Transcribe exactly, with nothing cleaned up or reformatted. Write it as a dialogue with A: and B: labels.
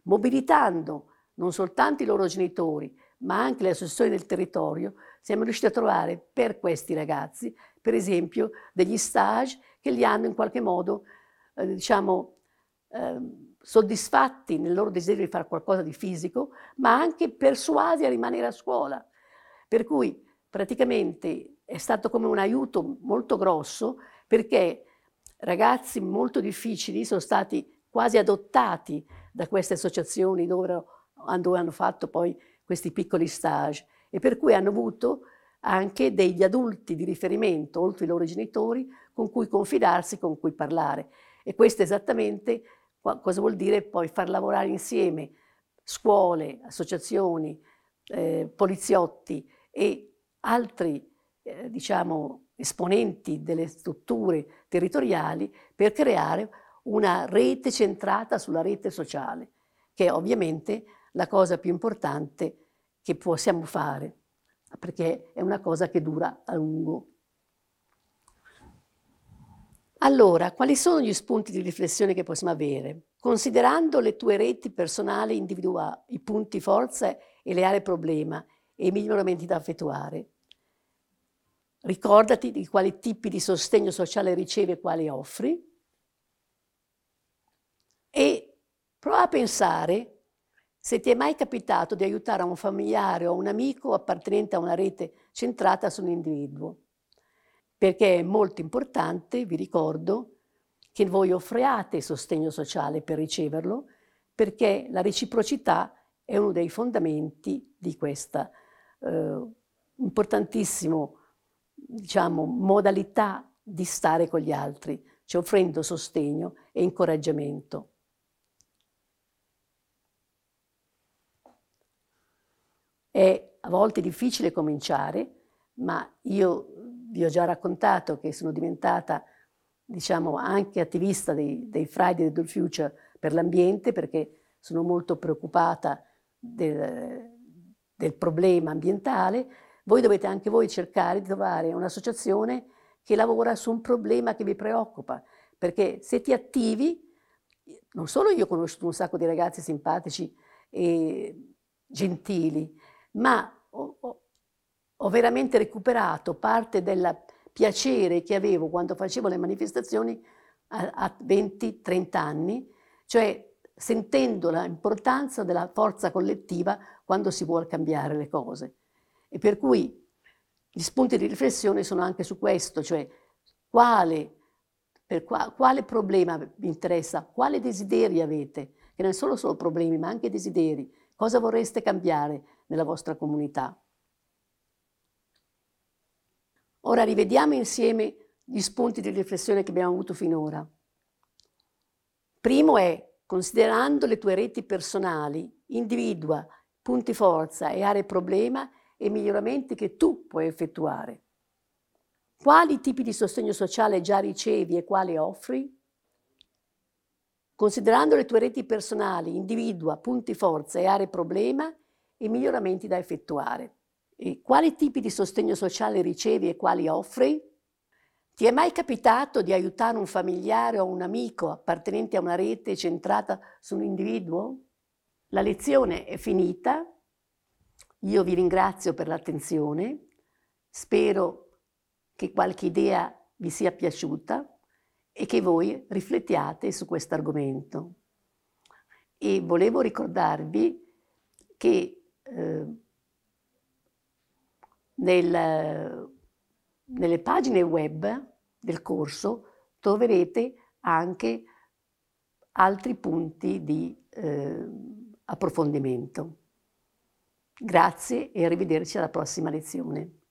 A: mobilitando non soltanto i loro genitori, ma anche le associazioni del territorio, siamo riusciti a trovare per questi ragazzi, per esempio, degli stage che li hanno in qualche modo, eh, diciamo, eh, soddisfatti nel loro desiderio di fare qualcosa di fisico, ma anche persuasi a rimanere a scuola. Per cui praticamente è stato come un aiuto molto grosso, perché ragazzi molto difficili sono stati quasi adottati da queste associazioni dove, dove hanno fatto poi questi piccoli stage, e per cui hanno avuto anche degli adulti di riferimento, oltre i loro genitori, con cui confidarsi, con cui parlare. E questo esattamente cosa vuol dire poi far lavorare insieme scuole, associazioni, eh, poliziotti e altri, eh, diciamo, esponenti delle strutture territoriali per creare una rete centrata sulla rete sociale, che è ovviamente la cosa più importante che possiamo fare, perché è una cosa che dura a lungo. Allora, quali sono gli spunti di riflessione che possiamo avere? Considerando le tue reti personali, individua i punti forza e le aree problema e i miglioramenti da effettuare. Ricordati di quali tipi di sostegno sociale ricevi e quali offri. E prova a pensare se ti è mai capitato di aiutare un familiare o un amico appartenente a una rete centrata su un individuo. Perché è molto importante, vi ricordo, che voi offriate sostegno sociale per riceverlo, perché la reciprocità è uno dei fondamenti di questa eh, importantissimo, diciamo, modalità di stare con gli altri, cioè offrendo sostegno e incoraggiamento. È a volte difficile cominciare, ma io vi ho già raccontato che sono diventata, diciamo, anche attivista dei, dei Friday del Future per l'ambiente, perché sono molto preoccupata del, del problema ambientale. Voi dovete anche voi cercare di trovare un'associazione che lavora su un problema che vi preoccupa, perché se ti attivi, non solo io ho conosciuto un sacco di ragazzi simpatici e gentili, ma ho, ho, ho veramente recuperato parte del piacere che avevo quando facevo le manifestazioni a, a venti trenta anni, cioè sentendo l'importanza della forza collettiva quando si vuole cambiare le cose. E per cui gli spunti di riflessione sono anche su questo, cioè quale, per qua, quale problema vi interessa, quale desideri avete, che non sono solo problemi ma anche desideri, cosa vorreste cambiare nella vostra comunità. Ora rivediamo insieme gli spunti di riflessione che abbiamo avuto finora. Primo è, considerando le tue reti personali, individua punti forza e aree problema e miglioramenti che tu puoi effettuare. Quali tipi di sostegno sociale già ricevi e quali offri? Considerando le tue reti personali, individua punti forza e aree problema e miglioramenti da effettuare. E quali tipi di sostegno sociale ricevi e quali offri? Ti è mai capitato di aiutare un familiare o un amico appartenente a una rete centrata su un individuo? La lezione è finita. Io vi ringrazio per l'attenzione. Spero che qualche idea vi sia piaciuta e che voi riflettiate su questo argomento. E volevo ricordarvi che eh, nel, nelle pagine web del corso troverete anche altri punti di eh, approfondimento. Grazie e arrivederci alla prossima lezione.